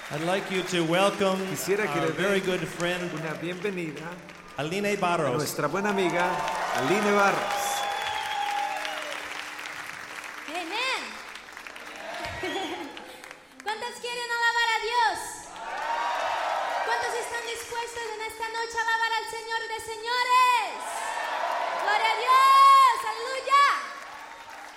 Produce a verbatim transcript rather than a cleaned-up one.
I'd like you to welcome Quisiera que our le very den good friend, una bienvenida Aline a Barros. nuestra buena amiga Aline Barros. Amén. ¿Cuántos quieren alabar a Dios? ¿Cuántos están dispuestos